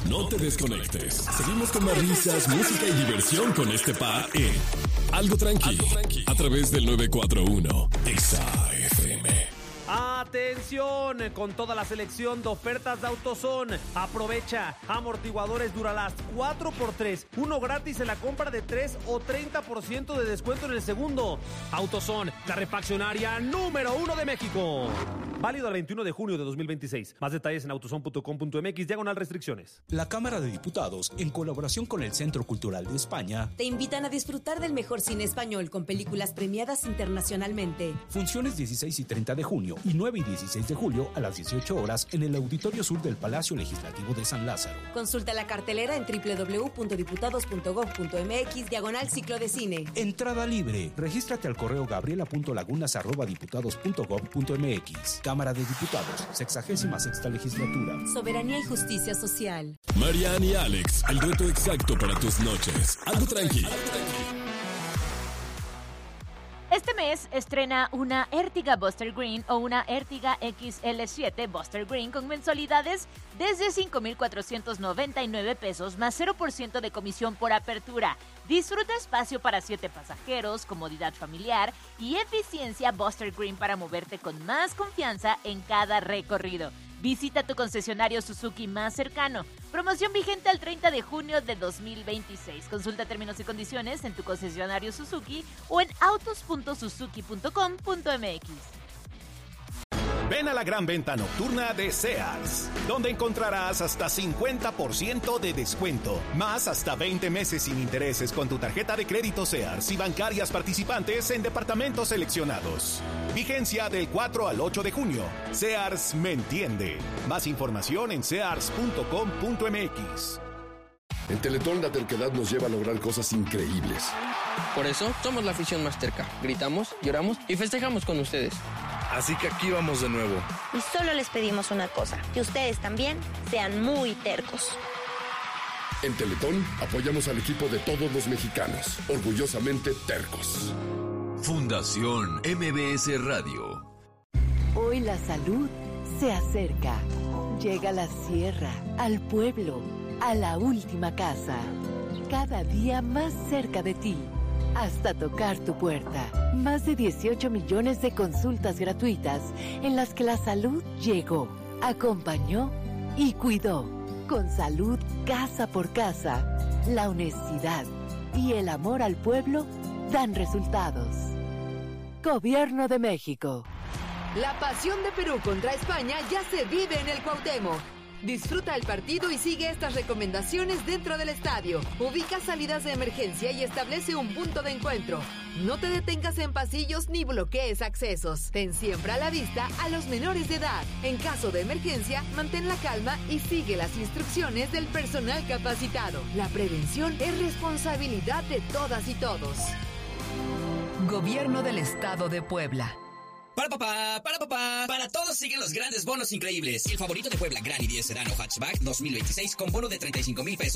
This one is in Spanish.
No te desconectes. Seguimos con más risas, música y diversión con este par en Algo Tranqui, a través del 941 XAFM. Atención, con toda la selección de ofertas de AutoZone. Aprovecha, amortiguadores Duralast 4x3, uno gratis en la compra de 3 o 30% de descuento en el segundo. AutoZone, la refaccionaria número 1 de México. Válido al 21 de junio de 2026. Más detalles en autozone.com.mx/restricciones. La Cámara de Diputados, en colaboración con el Centro Cultural de España, te invitan a disfrutar del mejor cine español con películas premiadas internacionalmente. Funciones 16 y 30 de junio y 9 y 16 de julio a las 18 horas en el Auditorio Sur del Palacio Legislativo de San Lázaro. Consulta la cartelera en www.diputados.gov.mx/ciclo de cine. Entrada libre. Regístrate al correo gabriela.lagunas@diputados.gov.mx. Cámara de Diputados, 66ª legislatura. Soberanía y justicia social. Marian y Alex, el dueto exacto para tus noches. Algo tranqui. Este mes estrena una Ertiga Buster Green o una Ertiga XL7 Buster Green con mensualidades desde 5,499 pesos más 0% de comisión por apertura. Disfruta espacio para 7 pasajeros, comodidad familiar y eficiencia Buster Green para moverte con más confianza en cada recorrido. Visita tu concesionario Suzuki más cercano. Promoción vigente al 30 de junio de 2026. Consulta términos y condiciones en tu concesionario Suzuki o en autos.suzuki.com.mx. Ven a la gran venta nocturna de Sears, donde encontrarás hasta 50% de descuento, más hasta 20 meses sin intereses con tu tarjeta de crédito Sears y bancarias participantes en departamentos seleccionados. Vigencia del 4 al 8 de junio. Sears me entiende. Más información en sears.com.mx. En Teletón la terquedad nos lleva a lograr cosas increíbles. Por eso somos la afición más terca. Gritamos, lloramos y festejamos con ustedes. Así que aquí vamos de nuevo. Y solo les pedimos una cosa, que ustedes también sean muy tercos. En Teletón apoyamos al equipo de todos los mexicanos, orgullosamente tercos. Fundación MBS Radio. Hoy la salud se acerca. Llega a la sierra, al pueblo, a la última casa. Cada día más cerca de ti. Hasta tocar tu puerta. Más de 18 millones de consultas gratuitas en las que la salud llegó, acompañó y cuidó. Con salud casa por casa, la honestidad y el amor al pueblo dan resultados. Gobierno de México. La pasión de Perú contra España ya se vive en el Cuauhtémoc. Disfruta el partido y sigue estas recomendaciones dentro del estadio. Ubica salidas de emergencia y establece un punto de encuentro. No te detengas en pasillos ni bloquees accesos. Ten siempre a la vista a los menores de edad. En caso de emergencia, mantén la calma y sigue las instrucciones del personal capacitado. La prevención es responsabilidad de todas y todos. Gobierno del Estado de Puebla. Para papá, para todos siguen los grandes bonos increíbles. El favorito de Puebla, Gran i10 Sedano Hatchback 2026 con bono de 35,000 pesos.